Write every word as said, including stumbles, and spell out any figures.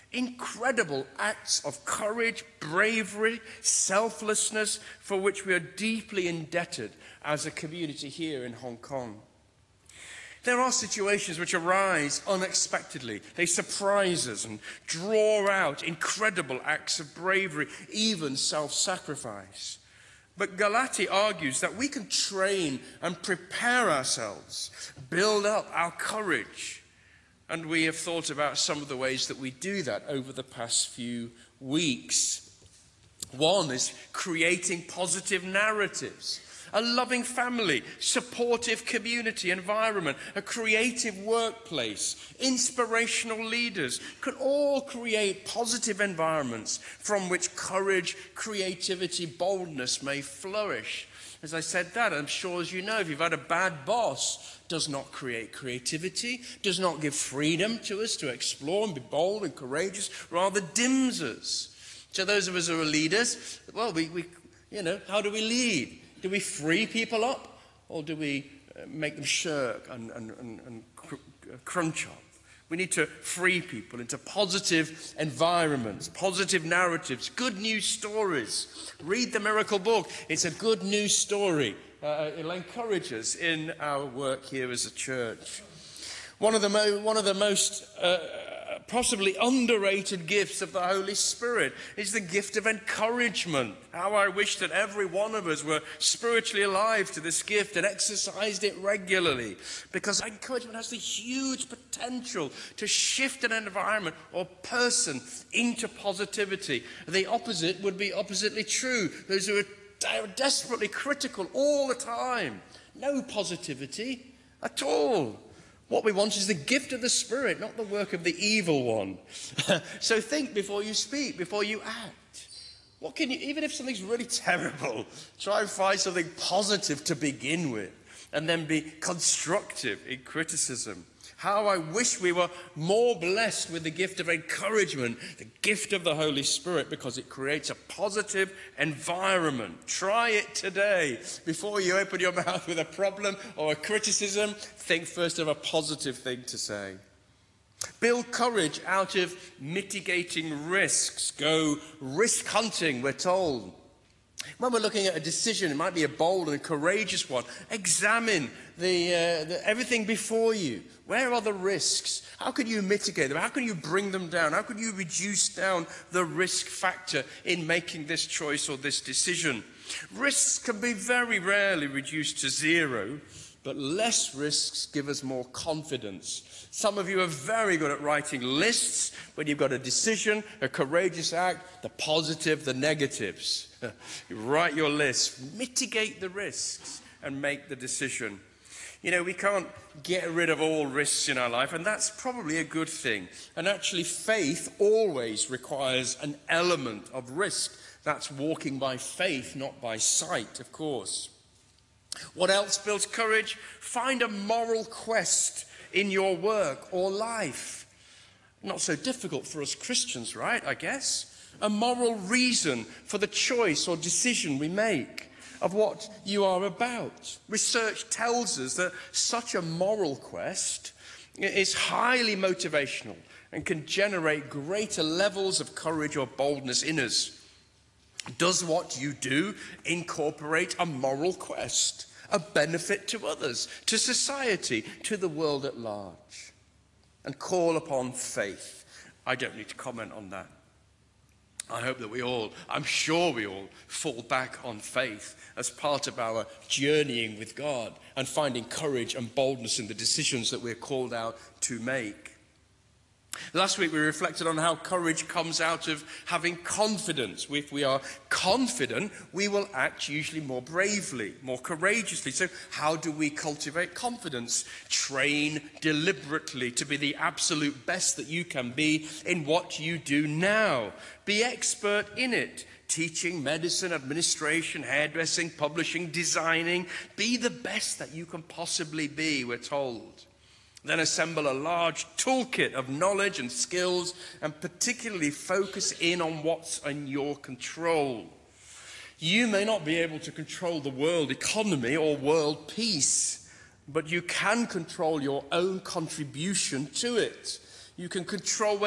Incredible acts of courage, bravery, selflessness, for which we are deeply indebted as a community here in Hong Kong. There are situations which arise unexpectedly. They surprise us and draw out incredible acts of bravery, even self-sacrifice. But Galati argues that we can train and prepare ourselves, build up our courage. And we have thought about some of the ways that we do that over the past few weeks. One is creating positive narratives. A loving family, supportive community environment, a creative workplace, inspirational leaders can all create positive environments from which courage, creativity, boldness may flourish. As I said that, I'm sure as you know, if you've had a bad boss, does not create creativity, does not give freedom to us to explore and be bold and courageous, rather dims us. So those of us who are leaders, well, we, we you know, how do we lead? Do we free people up, or do we uh, make them shirk and, and, and, and cr- crunch up? We need to free people into positive environments, positive narratives, good news stories. Read the Miracle Book. It's a good news story. Uh, it'll encourage us in our work here as a church. One of the, mo- one of the most uh, possibly underrated gifts of the Holy Spirit is the gift of encouragement. How I wish that every one of us were spiritually alive to this gift and exercised it regularly, because encouragement has the huge potential to shift an environment or person into positivity. The opposite would be oppositely true. Those who are desperately critical all the time, no positivity at all. What we want is the gift of the Spirit, not the work of the evil one. So think before you speak, before you act. What can you, even if something's really terrible, try and find something positive to begin with, and then be constructive in criticism. How I wish we were more blessed with the gift of encouragement, the gift of the Holy Spirit, because it creates a positive environment. Try it today. Before you open your mouth with a problem or a criticism, think first of a positive thing to say. Build courage out of mitigating risks. Go risk hunting, we're told. When we're looking at a decision, it might be a bold and courageous one. Examine the, uh, the, everything before you. Where are the risks? How can you mitigate them? How can you bring them down? How can you reduce down the risk factor in making this choice or this decision? Risks can be very rarely reduced to zero, but less risks give us more confidence. Some of you are very good at writing lists when you've got a decision, a courageous act, the positive, the negatives. You write your list, mitigate the risks, and make the decision. You know, we can't get rid of all risks in our life, and that's probably a good thing. And actually, faith always requires an element of risk. That's walking by faith, not by sight, of course. What else builds courage? Find a moral quest in your work or life. Not so difficult for us Christians, right, I guess? A moral reason for the choice or decision we make of what you are about. Research tells us that such a moral quest is highly motivational and can generate greater levels of courage or boldness in us. Does what you do incorporate a moral quest, a benefit to others, to society, to the world at large? And call upon faith. I don't need to comment on that. I hope that we all, I'm sure we all, fall back on faith as part of our journeying with God and finding courage and boldness in the decisions that we're called out to make. Last week we reflected on how courage comes out of having confidence. If we are confident, we will act usually more bravely, more courageously. So how do we cultivate confidence? Train deliberately to be the absolute best that you can be in what you do now. Be expert in it. Teaching, medicine, administration, hairdressing, publishing, designing. Be the best that you can possibly be, we're told. Then assemble a large toolkit of knowledge and skills, and particularly focus in on what's in your control. You may not be able to control the world economy or world peace, but you can control your own contribution to it. You can control